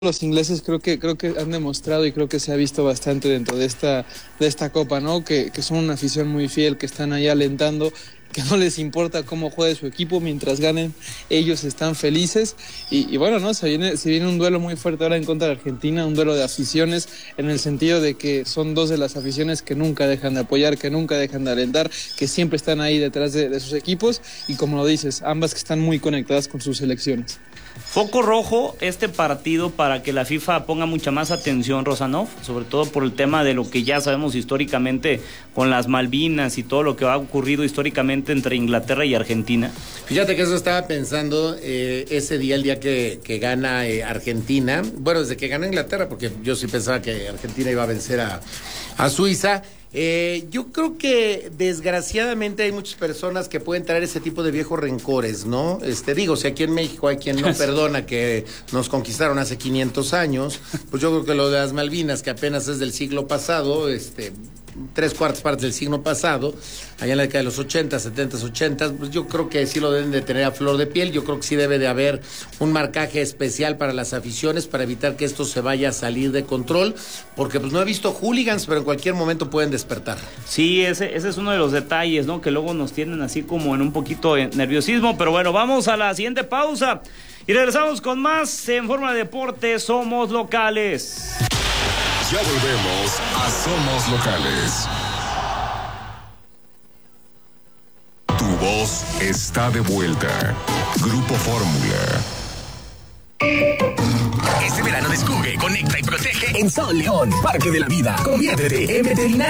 Los ingleses creo que han demostrado y creo que se ha visto bastante dentro de esta Copa, ¿no? Que son una afición muy fiel, que están ahí alentando, que no les importa cómo juegue su equipo, mientras ganen, ellos están felices. Y bueno, ¿no? Se viene un duelo muy fuerte ahora en contra de Argentina, un duelo de aficiones, en el sentido de que son dos de las aficiones que nunca dejan de apoyar, que nunca dejan de alentar, que siempre están ahí detrás de sus equipos, y como lo dices, ambas que están muy conectadas con sus selecciones. Foco rojo este partido para que la FIFA ponga mucha más atención, Rosanov, sobre todo por el tema de lo que ya sabemos históricamente con las Malvinas y todo lo que ha ocurrido históricamente entre Inglaterra y Argentina. Fíjate que eso estaba pensando ese día, el día que gana Argentina, bueno, desde que ganó Inglaterra, porque yo sí pensaba que Argentina iba a vencer a Suiza. Yo creo que desgraciadamente hay muchas personas que pueden traer ese tipo de viejos rencores, ¿no? Digo, si aquí en México hay quien no perdona que nos conquistaron hace 500 años, pues yo creo que lo de las Malvinas, que apenas es del siglo pasado, 3/4 partes del siglo pasado, allá en la década de los 80, 70, 80, pues yo creo que sí lo deben de tener a flor de piel. Yo creo que sí debe de haber un marcaje especial para las aficiones para evitar que esto se vaya a salir de control, porque pues no he visto hooligans, pero en cualquier momento pueden despertar. Sí, ese es uno de los detalles, ¿no? Que luego nos tienen así como en un poquito de nerviosismo, pero bueno, vamos a la siguiente pausa y regresamos con más en Forma de Deporte. Somos locales. Ya volvemos a Somos Locales. Tu voz está de vuelta. Grupo Fórmula. Este verano descubre, conecta y protege en Sol León, Parque de la Vida. Conviértete en veterinario